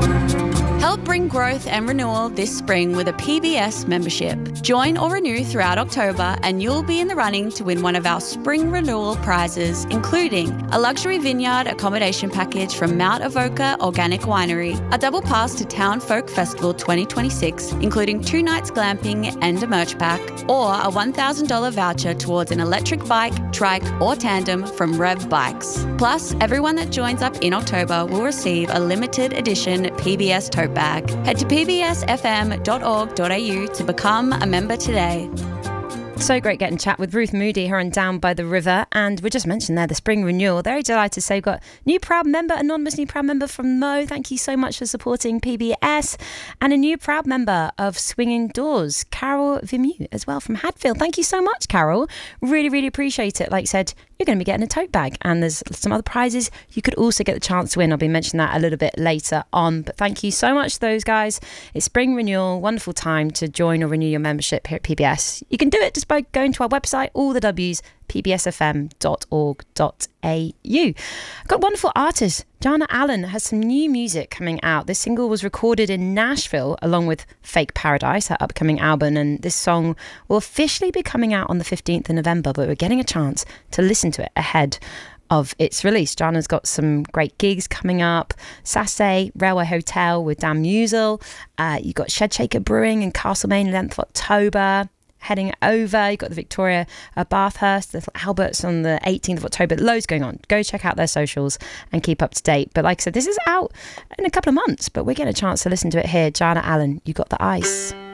Help bring growth and renewal this spring with a PBS membership. Join or renew throughout October and you'll be in the running to win one of our spring renewal prizes, including a luxury vineyard accommodation package from Mount Avoca Organic Winery, a double pass to Town Folk Festival 2026, including 2 nights glamping and a merch pack, or a $1,000 voucher towards an electric bike, trike or tandem from Rev Bikes. Plus, everyone that joins up in October will receive a limited edition PBS tote bag. Head to pbsfm.org.au to become a member today. So great getting chat with Ruth Moody, her and Down by the River. And we just mentioned there the spring renewal. Very delighted to say we've got new proud member, anonymous new proud member from Mo. Thank you so much for supporting PBS. And a new proud member of Swinging Doors, Carol Vimu, as well from Hadfield. Thank you so much, Carol. Really, really appreciate it. Like I said, you're going to be getting a tote bag and there's some other prizes you could also get the chance to win. I'll be mentioning that a little bit later on. But thank you so much to those guys. It's spring renewal, wonderful time to join or renew your membership here at PBS. You can do it just by going to our website, all the W's, pbsfm.org.au. I've got wonderful artist. Jana Allen has some new music coming out. This single was recorded in Nashville along with Fake Paradise, her upcoming album, and this song will officially be coming out on the 15th of November, but we're getting a chance to listen to it ahead of its release. Jana's got some great gigs coming up. Sassay, Railway Hotel with Dan Musel. You've got Shed Shaker Brewing in Castlemaine, 11th of October. Heading over, you've got the Victoria Bathurst, Little Alberts on the 18th of October. Loads going on. Go check out their socials and keep up to date. But like I said, this is out in a couple of months, but we're getting a chance to listen to it here. Jana Allen, You Got the Ice.